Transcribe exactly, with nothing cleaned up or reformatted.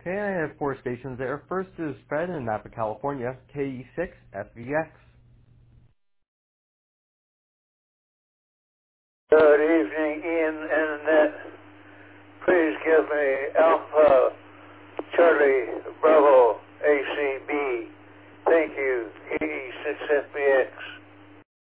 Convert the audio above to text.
Okay, I have four stations there. First is Fred in Napa, California, K E six F V X. Good evening, Ian and Annette. Please give me Alpha Charlie Bravo A C B. Thank you, K E six F V X.